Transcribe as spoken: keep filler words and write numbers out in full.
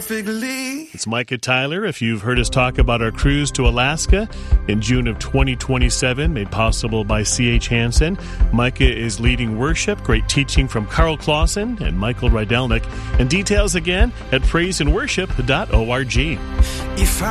perfectly. It's Micah Tyler. If you've heard us talk about our cruise to Alaska in June of twenty twenty-seven, made possible by C H. Hansen, Micah is leading worship. Great teaching from Carl Clausen and Michael Rydelnik. And details again at praise and worship dot org. If I